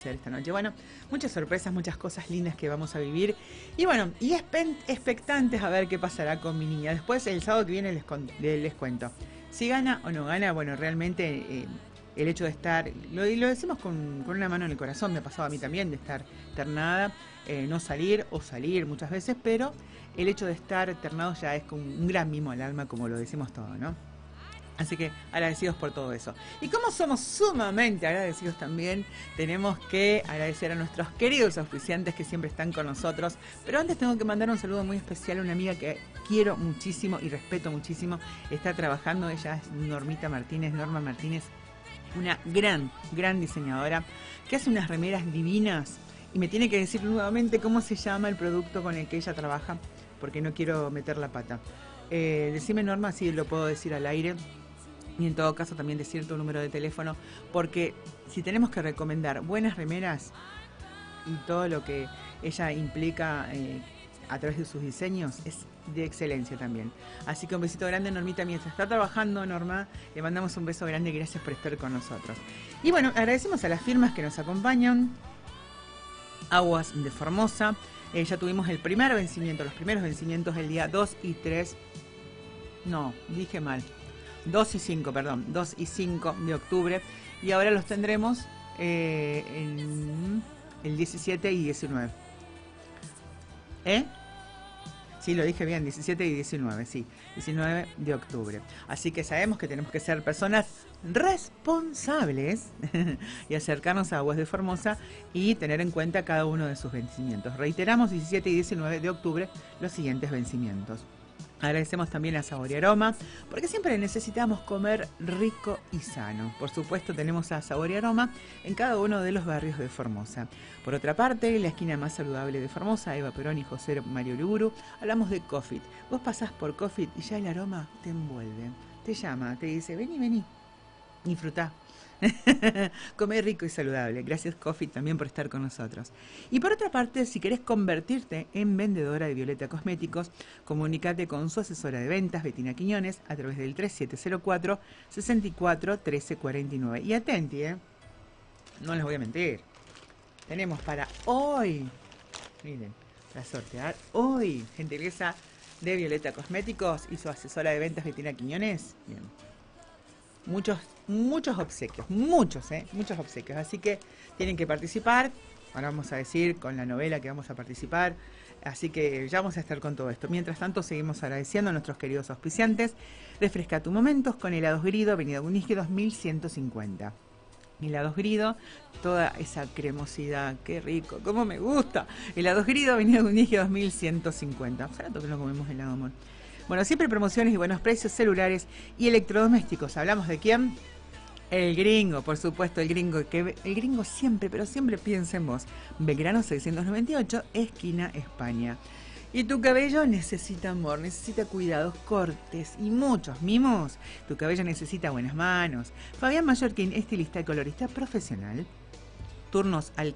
esta noche. Bueno, muchas sorpresas, muchas cosas lindas que vamos a vivir. Y bueno, y expectantes a ver qué pasará con mi niña. Después, el sábado que viene les cuento. Si gana o no gana, bueno, realmente el hecho de estar, lo decimos con una mano en el corazón, me ha pasado a mí también, de estar ternada, no salir o salir muchas veces, pero el hecho de estar ternado ya es con un gran mimo al alma, como lo decimos todo, ¿no? Así que agradecidos por todo eso. Y como somos sumamente agradecidos también, tenemos que agradecer a nuestros queridos auspiciantes que siempre están con nosotros. Pero antes tengo que mandar un saludo muy especial a una amiga que quiero muchísimo y respeto muchísimo. Está trabajando, ella es Norma Martínez, una gran diseñadora que hace unas remeras divinas. Y me tiene que decir nuevamente cómo se llama el producto con el que ella trabaja, porque no quiero meter la pata. Decime, Norma, si lo puedo decir al aire. Y en todo caso también decir tu número de teléfono, porque si tenemos que recomendar buenas remeras y todo lo que ella implica a través de sus diseños, es de excelencia también. Así que un besito grande, Normita, mientras está trabajando, Norma, le mandamos un beso grande y gracias por estar con nosotros. Y bueno, agradecemos a las firmas que nos acompañan. Aguas de Formosa, ya tuvimos los primeros vencimientos el día 2 y 3, no, dije mal, 2 y 5 de octubre, y ahora los tendremos en el 17 y 19. Sí, lo dije bien, 17 y 19, sí, 19 de octubre. Así que sabemos que tenemos que ser personas responsables y acercarnos a Aguas de Formosa y tener en cuenta cada uno de sus vencimientos. Reiteramos, 17 y 19 de octubre, los siguientes vencimientos. Agradecemos también a Sabor y Aroma, porque siempre necesitamos comer rico y sano. Por supuesto, tenemos a Sabor y Aroma en cada uno de los barrios de Formosa. Por otra parte, en la esquina más saludable de Formosa, Eva Perón y José Mario Uriburu, hablamos de Coffit. Vos pasás por Coffit y ya el aroma te envuelve, te llama, te dice, vení, disfrutá. Comer rico y saludable. Gracias, Coffit, también por estar con nosotros. Y por otra parte, si querés convertirte en vendedora de Violeta Cosméticos, comunícate con su asesora de ventas, Betina Quiñones, a través del 3704 64 13 49. Y atenti, no les voy a mentir. Tenemos para hoy, miren, para sortear hoy, gentileza de Violeta Cosméticos y su asesora de ventas, Betina Quiñones. Bien. Muchos obsequios, muchos obsequios, así que tienen que participar. Ahora vamos a decir con la novela que vamos a participar, así que ya vamos a estar con todo esto. Mientras tanto, seguimos agradeciendo a nuestros queridos auspiciantes. Refresca tu momentos con Helados Grido, Avenida Bunige 2150. Helados Grido, toda esa cremosidad, qué rico, cómo me gusta. Helados Grido, Avenida Bunige 2150. Hace rato que no comemos helado, amor. Bueno, siempre promociones y buenos precios, celulares y electrodomésticos. ¿Hablamos de quién? El Gringo, por supuesto, el Gringo siempre, pero siempre piensa en vos. Belgrano 698, esquina España. Y tu cabello necesita amor, necesita cuidados, cortes y muchos mimos. Tu cabello necesita buenas manos. Fabián Mallorquín, estilista y colorista profesional. Turnos al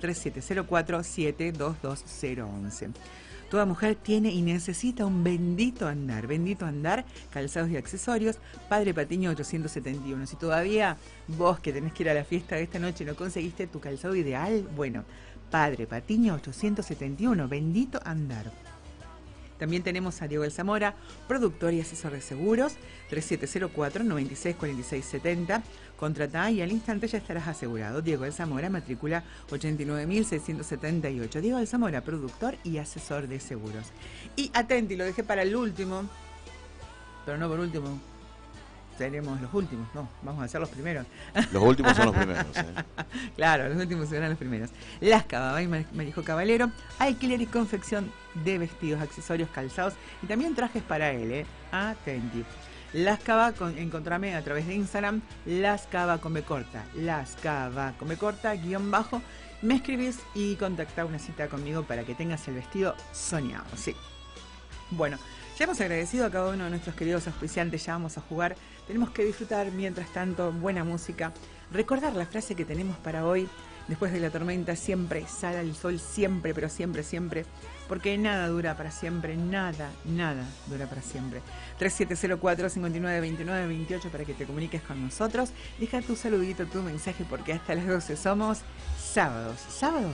3704-722011. Toda mujer tiene y necesita un bendito andar, calzados y accesorios, Padre Patiño 871. Si todavía vos que tenés que ir a la fiesta de esta noche no conseguiste tu calzado ideal, bueno, Padre Patiño 871, bendito andar. También tenemos a Diego El Zamora, productor y asesor de seguros, 3704-964670. Contratá y al instante ya estarás asegurado. Diego El Zamora, matrícula 89.678. Diego El Zamora, productor y asesor de seguros. Y atenti, lo dejé para el último, pero no por último. Seremos los últimos, no, vamos a ser los primeros. Los últimos son los primeros. Claro, los últimos serán los primeros. Las Cava y Marijo Caballero, alquiler y confección de vestidos, accesorios, calzados y también trajes para él, Atenti. Las Cava, encontrame a través de Instagram, Las Cava con B corta, Las Cava con B corta, _, me escribís y contactá una cita conmigo para que tengas el vestido soñado, sí. Bueno, ya hemos agradecido a cada uno de nuestros queridos auspiciantes, ya vamos a jugar. Tenemos que disfrutar, mientras tanto, buena música. Recordar la frase que tenemos para hoy: después de la tormenta siempre sale el sol, siempre, pero siempre, porque nada dura para siempre, nada dura para siempre. 3704-592928 para que te comuniques con nosotros. Deja tu saludito, tu mensaje, porque hasta las 12 somos sábados. Sábados